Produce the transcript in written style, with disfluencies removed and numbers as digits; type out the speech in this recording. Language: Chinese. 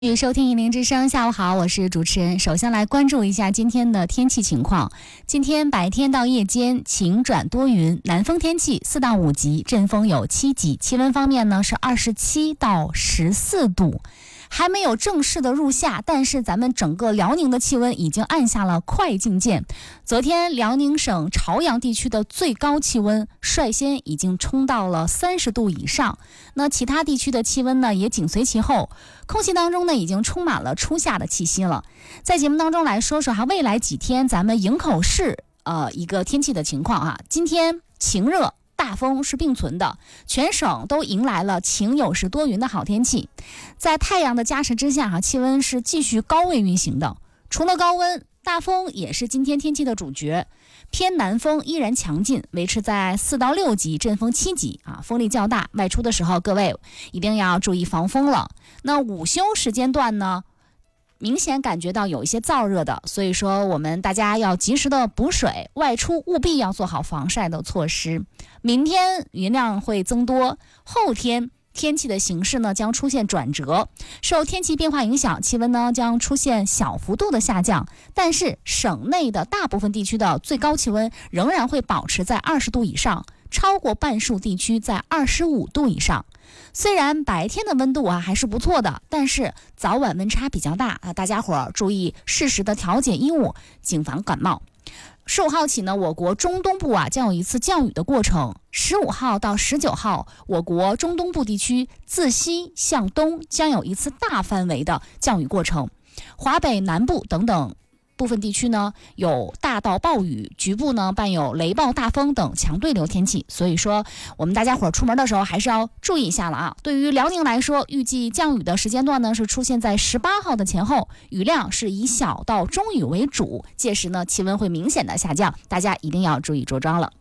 继续收听一林之声，下午好，我是主持人。首先来关注一下今天的天气情况。今天白天到夜间晴转多云，南风天气4到5级，阵风有7级。气温方面呢是27到14度。还没有正式的入夏，但是咱们整个辽宁的气温已经按下了快进键。昨天辽宁省朝阳地区的最高气温率先已经冲到了30度以上，那其他地区的气温呢也紧随其后，空气当中呢已经充满了初夏的气息了。在节目当中来说说未来几天咱们营口市一个天气的情况今天晴热大风是并存的，全省都迎来了晴有时多云的好天气。在太阳的加持之下气温是继续高位运行的。除了高温，大风也是今天天气的主角。偏南风依然强劲，维持在4到6级，阵风7级风力较大。外出的时候各位一定要注意防风了。那午休时间段呢，明显感觉到有一些燥热的，所以说我们大家要及时的补水，外出务必要做好防晒的措施。明天云量会增多，后天天气的形势呢将出现转折，受天气变化影响，气温呢将出现小幅度的下降，但是省内的大部分地区的最高气温仍然会保持在20度以上，超过半数地区在25度以上。虽然白天的温度还是不错的，但是早晚温差比较大大家伙注意适时的调节衣物，谨防感冒。15号起呢，我国中东部将有一次降雨的过程。15号到19号，我国中东部地区自西向东将有一次大范围的降雨过程。华北南部等等部分地区呢有大到暴雨，局部呢伴有雷暴大风等强对流天气，所以说我们大家伙出门的时候还是要注意一下了对于辽宁来说，预计降雨的时间段呢是出现在18号的前后，雨量是以小到中雨为主，届时呢气温会明显的下降，大家一定要注意着装了。